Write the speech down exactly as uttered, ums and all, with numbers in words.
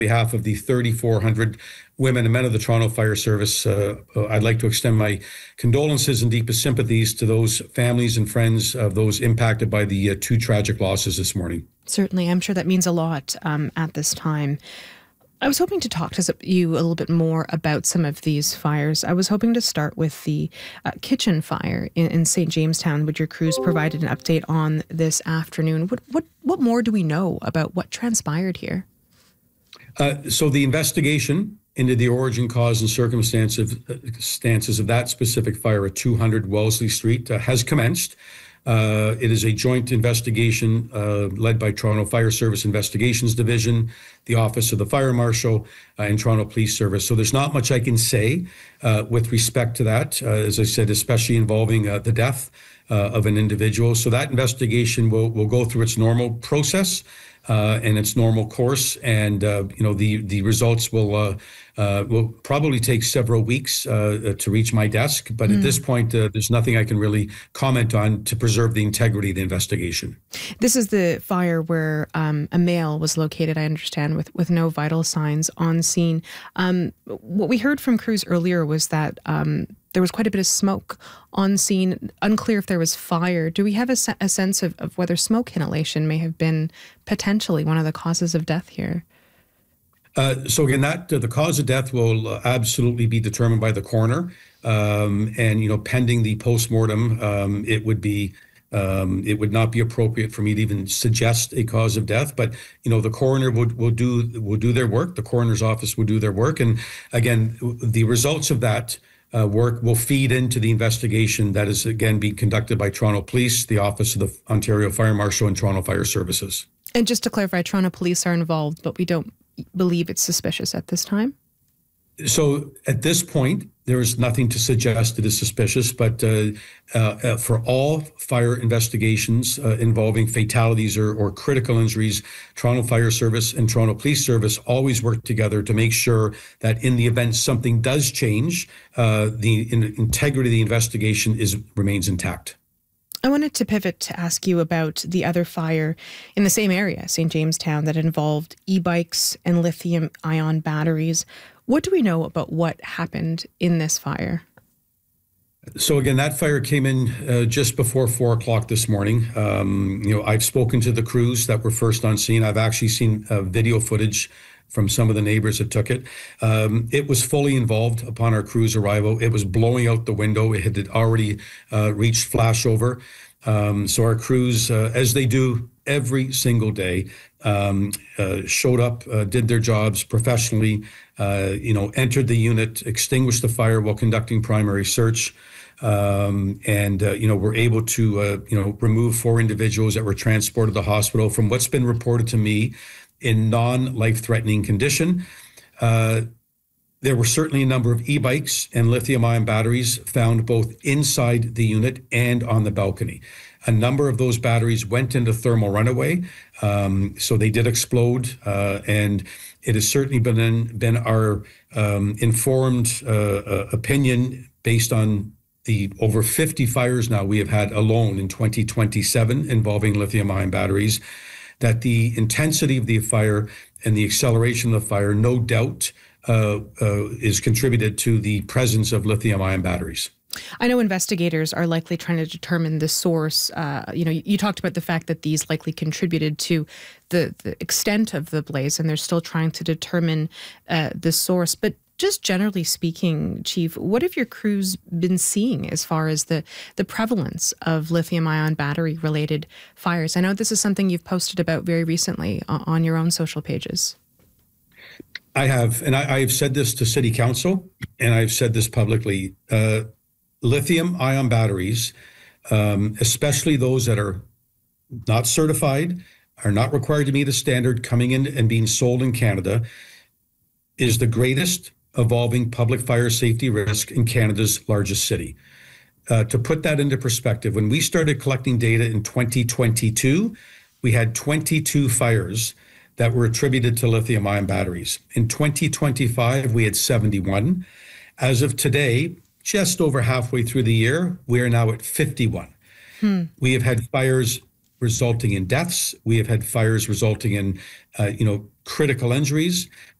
behalf of the thirty-four hundred women and men of the Toronto Fire Service, uh, I'd like to extend my condolences and deepest sympathies to those families and friends of those impacted by the uh, two tragic losses this morning. Certainly. I'm sure that means a lot um, at this time. I was hoping to talk to you a little bit more about some of these fires. I was hoping to start with the uh, kitchen fire in, in Saint Jamestown, which your crews provided an update on this afternoon. What, what, what more do we know about what transpired here? Uh, so the investigation into the origin, cause, and circumstances uh, stances of that specific fire at two hundred Wellesley Street uh, has commenced. Uh, it is a joint investigation uh, led by Toronto Fire Service Investigations Division, the Office of the Fire Marshal, uh, and Toronto Police Service. So there's not much I can say uh, with respect to that, uh, as I said, especially involving uh, the death uh, of an individual. So that investigation will, will go through its normal process uh, and its normal course. And, uh, you know, the, the results will uh, uh, will probably take several weeks uh, to reach my desk. But mm. at this point, uh, there's nothing I can really comment on to preserve the integrity of the investigation. This is the fire where um, a male was located, I understand, with, with no vital signs on scene. Um, what we heard from crews earlier was that um, there was quite a bit of smoke on scene. Unclear if there was fire. Do we have a, se- a sense of, of whether smoke inhalation may have been potentially one of the causes of death here? Uh, so again, that uh, the cause of death will uh, absolutely be determined by the coroner, um, and you know, pending the postmortem, um, it would be um, it would not be appropriate for me to even suggest a cause of death. But you know, the coroner would will do will do their work. The coroner's office will do their work, and again, the results of that uh, work will feed into the investigation that is again being conducted by Toronto Police, the Office of the Ontario Fire Marshal, and Toronto Fire Services. And just to clarify, Toronto Police are involved, but we don't believe it's suspicious at this time? So at this point, there is nothing to suggest it is suspicious, but uh, uh, for all fire investigations uh, involving fatalities or, or critical injuries, Toronto Fire Service and Toronto Police Service always work together to make sure that in the event something does change, uh, the in, integrity of the investigation is remains intact. I wanted to pivot to ask you about the other fire in the same area, Saint Jamestown, that involved e-bikes and lithium-ion batteries. What do we know about what happened in this fire? So again, that fire came in uh, just before four o'clock this morning. Um, you know, I've spoken to the crews that were first on scene. I've actually seen uh, video footage from some of the neighbors that took it. Um, it was fully involved upon our crew's arrival. It was blowing out the window. It had already uh, reached flashover. Um, so our crews, uh, as they do every single day, um, uh, showed up, uh, did their jobs professionally, uh, you know, entered the unit, extinguished the fire while conducting primary search. Um, and, uh, you know, were able to, uh, you know, remove four individuals that were transported to the hospital from what's been reported to me in non-life-threatening condition. Uh, there were certainly a number of e-bikes and lithium-ion batteries found both inside the unit and on the balcony. A number of those batteries went into thermal runaway, um, so they did explode, uh, and it has certainly been, in, been our um, informed uh, uh, opinion based on the over fifty fires now we have had alone in twenty twenty-seven involving lithium-ion batteries, that the intensity of the fire and the acceleration of the fire, no doubt, uh, uh, is contributed to the presence of lithium-ion batteries. I know investigators are likely trying to determine the source. Uh, you know, you talked about the fact that these likely contributed to the, the extent of the blaze, and they're still trying to determine uh, the source. But just generally speaking, Chief, what have your crews been seeing as far as the, the prevalence of lithium-ion battery-related fires? I know this is something you've posted about very recently on your own social pages. I have, and I, I've said this to City Council, and I've said this publicly. Uh, lithium-ion batteries, um, especially those that are not certified, are not required to meet a standard coming in and being sold in Canada, is the greatest evolving public fire safety risk in Canada's largest city. Uh, to put that into perspective, when we started collecting data in twenty twenty-two, we had twenty-two fires that were attributed to lithium-ion batteries. In twenty twenty-five, we had seventy-one. As of today, just over halfway through the year, we are now at fifty-one. Hmm. We have had fires resulting in deaths. We have had fires resulting in, uh, you know, critical injuries.